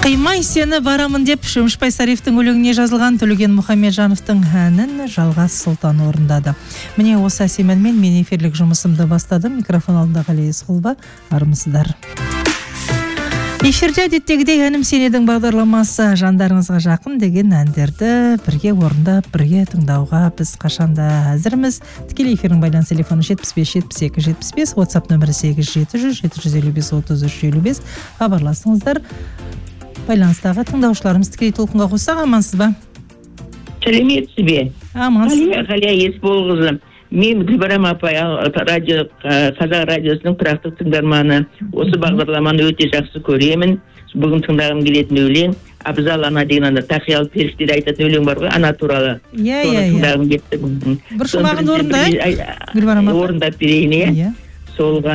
Қимай сені барамын деп Шөміш Байсаревтің өлеңіне жазылған Төлеген Мұхамеджановтың әнін Жалғас Сұлтан орындады. Міне осы әсем әнмен мен эфирлік жұмысымды бастадым. Микрофон алдында Ғалия Есқұлова. Армысыздар. Эфирде әдеттегідей әнім сен едің бағдарламасы жандарыңызға жақын деген әндерді бірге орындап, бірге тыңдауға біз қашанда әзірміз. Тікелей эфирдің байланыс телефоны 75-72-75, WhatsApp нөмірі 8-700-755-33-55. Хабарласыңыздар. Байланыстағы тыңдаушыларымыз тікелей толқынға қоссақ, амансыз ба? Сәлеметсіз бе? Амансыз. Ғалия Есболқызы. Мен Гүлбарам апай қазақ радиосының тұрақты тыңдарманы. Осы бағдарламаны өте жақсы көремін. Бүгін тыңдағым келетін өлең Абзал ана деген тақиялы періштеде айтатын өлең бар ғой, ана туралы. Соны тыңдағым кетті. Бір шумағын орындайық. Орындап берейін, иә. Солға